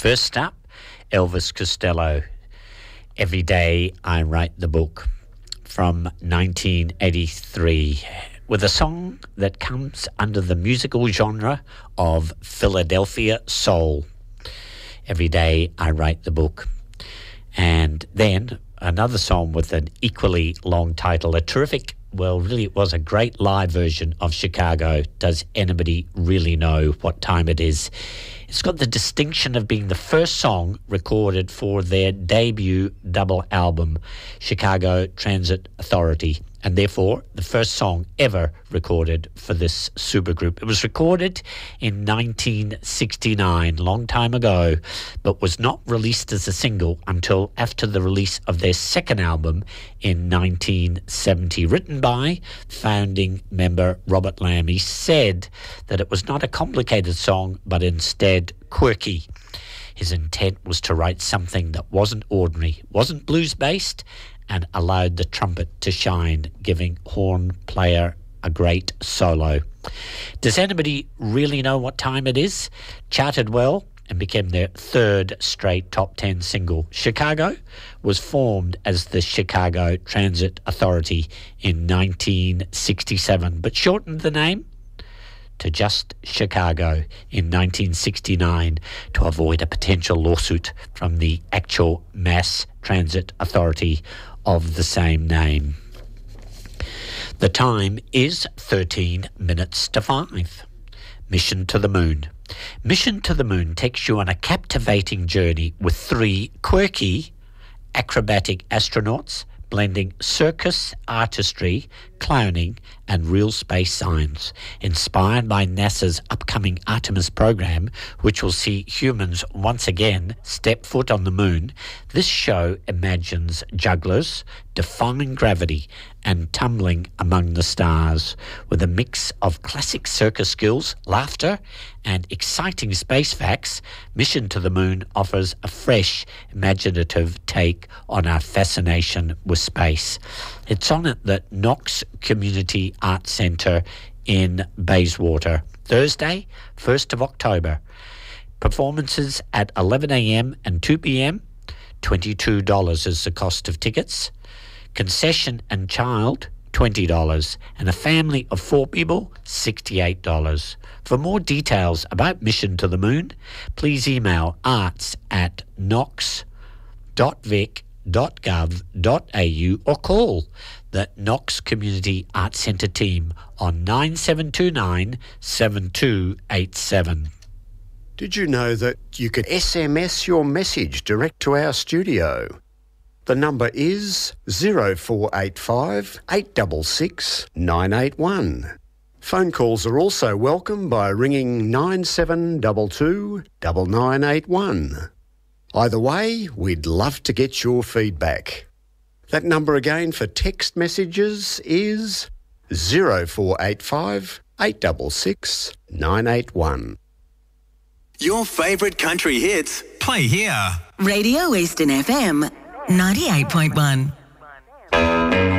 First up, Elvis Costello, Every Day I Write the Book, from 1983, with a song that comes under the musical genre of Philadelphia soul. Every Day I Write the Book. And then another song with an equally long title, a terrific, well, really it was a great live version of Chicago. Does anybody really know what time it is? It's got the distinction of being the first song recorded for their debut double album, Chicago Transit Authority, and therefore the first song ever recorded for this supergroup. It was recorded in 1969, long time ago, but was not released as a single until after the release of their second album in 1970, written by founding member Robert Lamb. He said that it was not a complicated song, but instead quirky. His intent was to write something that wasn't ordinary, wasn't blues-based, and allowed the trumpet to shine, giving horn player a great solo. Does anybody really know what time it is? Charted well and became their third straight top 10 single. Chicago was formed as the Chicago Transit Authority in 1967, but shortened the name to just Chicago in 1969 to avoid a potential lawsuit from the actual Mass Transit Authority of the same name. The time is 13 minutes to 5. Mission to the Moon. Mission to the Moon takes you on a captivating journey with 3 quirky, acrobatic astronauts blending circus artistry, clowning, and real space science. Inspired by NASA's upcoming Artemis program, which will see humans once again step foot on the moon, this show imagines jugglers defying gravity and tumbling among the stars. With a mix of classic circus skills, laughter, and exciting space facts, Mission to the Moon offers a fresh, imaginative take on our fascination with space. It's on at the Knox Community Arts Centre in Bayswater, Thursday, 1st of October. Performances at 11 a.m. and 2 p.m. $22 is the cost of tickets. Concession and child, $20, and a family of 4 people, $68. For more details about Mission to the Moon, please email arts@knox.vic.gov.au or call the Knox Community Arts Centre team on 9729 7287. Did you know that you could SMS your message direct to our studio? The number is 0485 866 981. Phone calls are also welcome by ringing 9722 9981. Either way, we'd love to get your feedback. That number again for text messages is 0485 866 981. Your favourite country hits, play here. Radio Eastern FM 98.1.